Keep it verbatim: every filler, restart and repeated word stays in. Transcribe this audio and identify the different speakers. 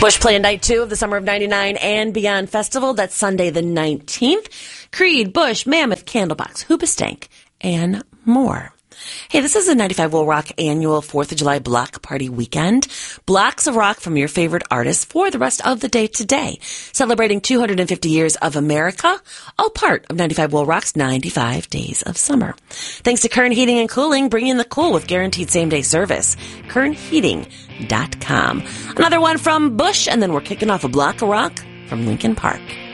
Speaker 1: Bush playing night two of the Summer of ninety-nine and Beyond Festival. That's Sunday the nineteenth. Creed, Bush, Mammoth, Candlebox, Hoobastank, and more. Hey, this is the ninety-five Will Rock annual fourth of July block party weekend. Blocks of rock from your favorite artists for the rest of the day today. Celebrating two hundred fifty years of America, all part of ninety-five Will Rock's ninety-five Days of Summer. Thanks to Kern Heating and Cooling, bringing the cool with guaranteed same-day service. kern heating dot com. Another one from Bush, and then we're kicking off a block of rock from Lincoln Park.